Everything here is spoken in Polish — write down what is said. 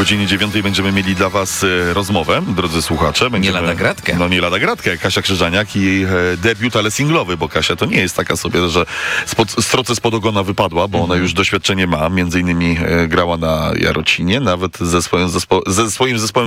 godzinie 9 będziemy mieli dla was rozmowę, drodzy słuchacze. Nie lada gratkę. No nie lada gratkę. Kasia Krzyżaniak i jej debiut, ale singlowy, bo Kasia to nie jest taka sobie, że stroce spod ogona wypadła, bo ona już doświadczenie ma. Między innymi grała na Jarocinie, nawet ze swoim zespołem